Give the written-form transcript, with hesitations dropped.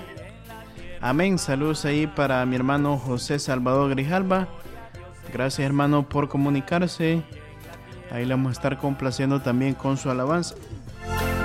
Amén. Saludos ahí para mi hermano José Salvador Grijalva. Gracias, hermano, por comunicarse. Ahí le vamos a estar complaciendo también con su alabanza.